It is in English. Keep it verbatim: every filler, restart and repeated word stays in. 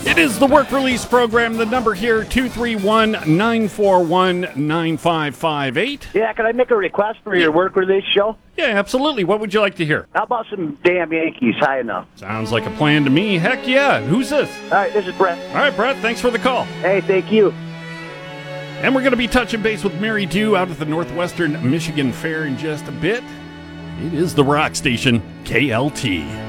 It is the work release program. The number here, two three one, nine four one, nine five five eight. Yeah, can I make a request for your work release show? Yeah, absolutely. What would you like to hear? How about some damn Yankees high enough? Sounds like a plan to me. Heck yeah. Who's this? All right, this is Brett. All right, Brett, thanks for the call. Hey, thank you. And we're going to be touching base with Mary Dew out at the Northwestern Michigan Fair in just a bit. It is the rock station, K L T.